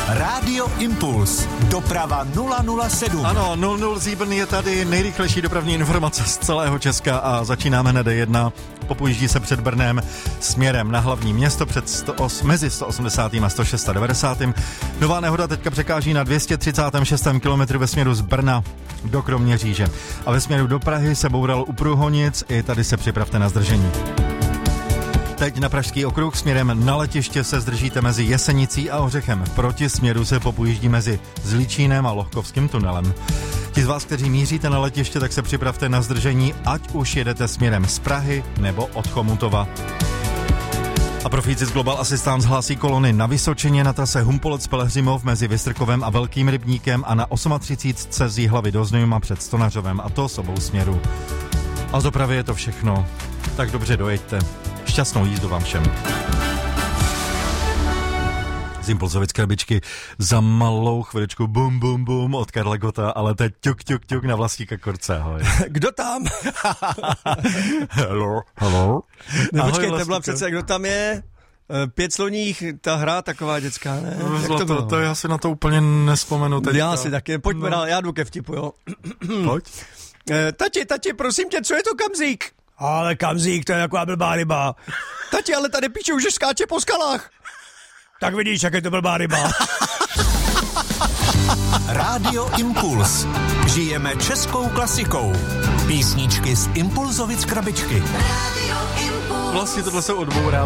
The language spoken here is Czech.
Rádio Impuls. Doprava 007. Ano, 007 je tady nejrychlejší dopravní informace z celého Česka a začínáme hned D1. Popojíždí se před Brnem směrem na hlavní město mezi 180. a 196. Nová nehoda teďka překáží na 236. kilometru ve směru z Brna do Kroměříže. A ve směru do Prahy se bouralo u Průhonic, i tady se připravte na zdržení. Teď na Pražský okruh směrem na letiště se zdržíte mezi Jesenicí a Ořechem. V protisměru se popojíždí mezi Zličínem a Lohkovským tunelem. Ti z vás, kteří míříte na letiště, tak se připravte na zdržení, ať už jedete směrem z Prahy nebo od Chomutova. A profíci z Global Assistance hlásí kolony na Vysočině na trase Humpolec-Pelhřimov mezi Vystrkovem a Velkým Rybníkem a na 38 z Jihlavy do Znojma před Stonařovem, a to s obou směrů. A z dopravy je to všechno. Tak dobře dojeďte. Šťastnou jízdu vám všem. Z Impulzovic krabičky za malou chviličku bum bum bum od Karla Gota, ale teď ťuk ťuk ťuk na Vlastíka Korce, ahoj. Kdo tam? Hello. No, počkej, to byla přece, kdo tam je? 5 sloních, ta hra taková dětská, ne? To já si na to úplně nespomenu teď. Já si taky, pojďme dál, já jdu ke vtipu, jo. Pojď. Tati, prosím tě, co je to kamzík? Ale kamzík, to je taková blbá ryba. Tati, ale tady píšou, že skáče po skalách. Tak vidíš, jak je to blbá ryba. Rádio Impuls. Žijeme českou klasikou. Písničky z Impulzovic krabičky. Vlastně tohle jsou odbourává.